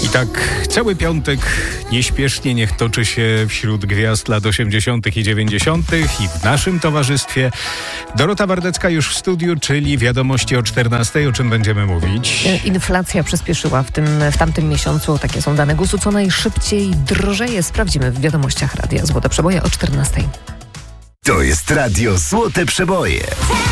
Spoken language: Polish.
I tak cały piątek nieśpiesznie niech toczy się wśród gwiazd lat 80. i 90. i w naszym towarzystwie Dorota Wardecka już w studiu, czyli wiadomości o 14, o czym będziemy mówić. Inflacja przyspieszyła w tamtym miesiącu. Takie są dane GUS-u. Co najszybciej drożeje. Sprawdzimy w wiadomościach Radia Złote Przeboje o 14. To jest Radio Złote Przeboje.